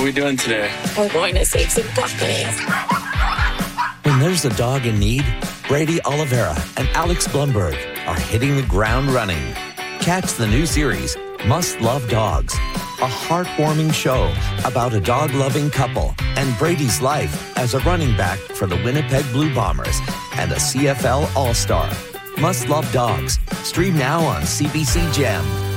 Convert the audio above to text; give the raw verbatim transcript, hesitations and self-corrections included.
we doing today? We're going to save some puppies. When there's a dog in need, Brady Oliveira and Alex Blumberg are hitting the ground running. Catch the new series, Must Love Dogs, a heartwarming show about a dog-loving couple and Brady's life as a running back for the Winnipeg Blue Bombers and a C F L All-Star. Must Love Dogs. Stream now on C B C Gem.